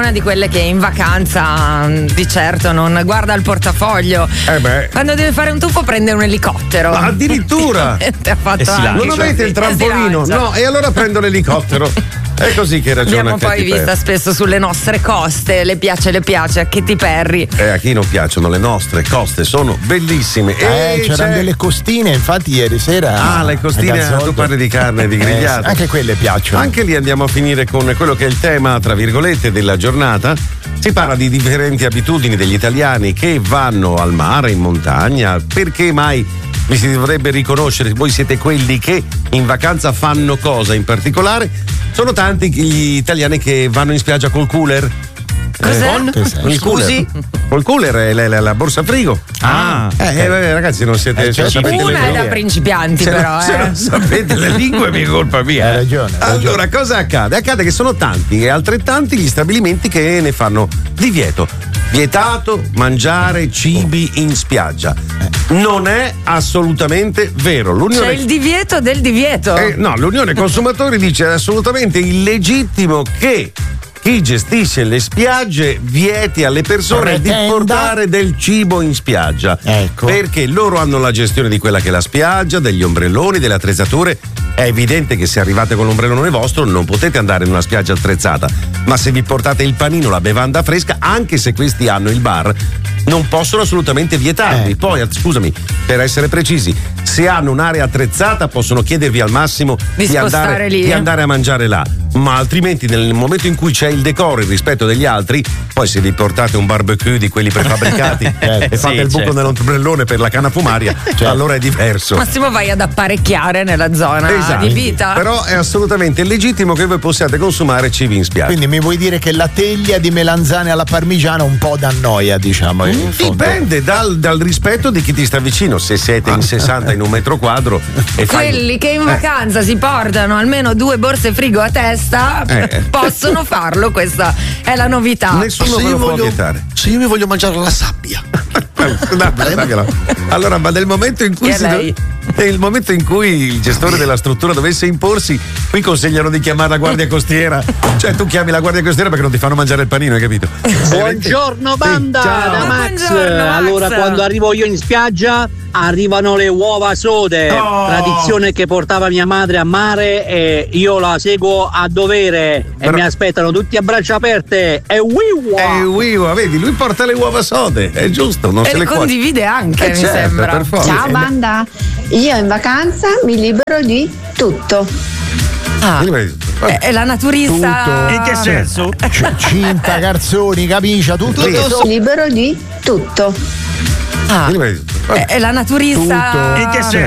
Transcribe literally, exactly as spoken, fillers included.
una di quelle che in vacanza di certo non guarda il portafoglio. Eh beh. Quando deve fare un tuffo prende un elicottero. Ma addirittura Ti ha fatto anche. non avete il trampolino? No, e allora prendo l'elicottero. È così che ragiona. Abbiamo poi Katy vista Perry. spesso sulle nostre coste, le piace, le piace a Katy Perry. E a chi non piacciono le nostre coste, sono bellissime. Eh, e c'erano c'è... delle costine, infatti ieri sera. Ah, le costine, a Gazzotto. tu parli di carne e di grigliata. Eh, anche quelle piacciono. Anche lì andiamo a finire con quello che è il tema, tra virgolette, della giornata. Si parla di differenti abitudini degli italiani che vanno al mare, in montagna. Perché mai vi si dovrebbe riconoscere? Voi siete quelli che in vacanza fanno cosa in particolare? Sono tanti gli italiani che vanno in spiaggia col cooler. Cos'è? Con il cooler. Scusi? Col cooler è la, la, la borsa frigo. Ah, Eh, eh, vabbè, ragazzi, non siete. Eh, se non certo, sapete le Una è da lingue. principianti, Se, però. non, se eh. non sapete le lingue, è mica colpa mia. Hai ragione, hai ragione. Allora, cosa accade? Accade che sono tanti e altrettanti gli stabilimenti che ne fanno divieto. Vietato mangiare cibi in spiaggia. Non è assolutamente vero. C'è L'Unione il divieto del divieto. eh, no, l'Unione Consumatori dice è assolutamente illegittimo che chi gestisce le spiagge vieti alle persone di Pretenda. portare del cibo in spiaggia. Ecco. Perché loro hanno la gestione di quella che è la spiaggia, degli ombrelloni, delle attrezzature. È evidente che se arrivate con l'ombrellone vostro non potete andare in una spiaggia attrezzata, ma se vi portate il panino, la bevanda fresca, anche se questi hanno il bar, non possono assolutamente vietarvi. Eh. Poi, scusami, per essere precisi, se hanno un'area attrezzata possono chiedervi al massimo Di spostare andare, lì. di andare a mangiare là, ma altrimenti nel momento in cui c'è il decoro, il rispetto degli altri, poi se vi portate un barbecue di quelli prefabbricati e fate Sì, il buco certo. nell'ombrellone per la canna fumaria, allora è diverso. Massimo vai ad apparecchiare nella zona Esatto. di vita. Però è assolutamente legittimo che voi possiate consumare cibi in spiaggia. Quindi mi vuoi dire che la teglia di melanzane alla parmigiana un po' d'annoia, diciamo. In fondo. Dipende dal, dal rispetto di chi ti sta vicino. Se siete in sessanta in un metro quadro e fai. Quelli che in vacanza si portano almeno due borse frigo a testa Eh. possono farlo, questa è la novità. Nessuno ve lo può vietare. Se io mi voglio mangiare la sabbia. Dai, dai, dai, no. Allora, ma nel momento in cui Chi è si lei? nel momento in cui il gestore della struttura dovesse imporsi, qui consigliano di chiamare la guardia costiera. Cioè, tu chiami la guardia costiera perché non ti fanno mangiare il panino, hai capito? Buongiorno banda, Sì, ciao. da Max. Buongiorno, Max. Allora quando arrivo io in spiaggia arrivano le uova sode, Oh. tradizione che portava mia madre a mare e io la seguo a dovere Però- e mi aspettano tutti a braccia aperte e wiwa. Eh, Wiwa, vedi, lui porta le uova sode, è giusto, non E se le le cuoce. condivide anche, Eh, mi certo, sembra. per forza. Ciao banda, io in vacanza mi libero di tutto. Ah, è, è la naturista. Tutto. In che senso? C- cinta, garzoni, camicia, tutto. Tutto. Libero di tutto. Ah, è, è la naturista. Tutto. In che senso?